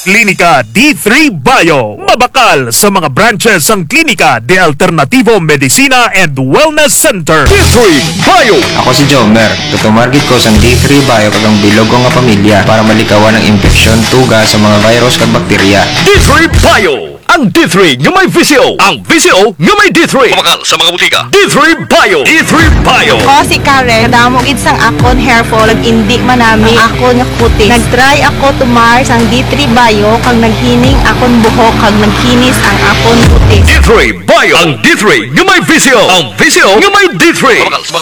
Klinika D3 Bio. Mabakal sa mga branches ang Klinika de Alternativo Medicina and Wellness Center. D3 Bio. Ako si Jomer. Tutumargit ko sa D3 Bio kagang bilog ko nga pamilya para malikawan ang infeksyon, tuga sa mga virus kag bakterya. D3 Bio. Ang D3 nga may VCO. Ang VCO nga may D3. Mabakal sa mga butika. D3 Bio. D3 Bio. Ako si Karen, kadamog isang akon hair fall, indi manami ako nga kutis. Nagtry ako tumar sang D3 Bio, kag naghining akon buhok, kag nagkinis ang akon kutis. D3 Bio. Ang D3 nga may VCO. Ang VCO nga may D3. Mabakal sa mga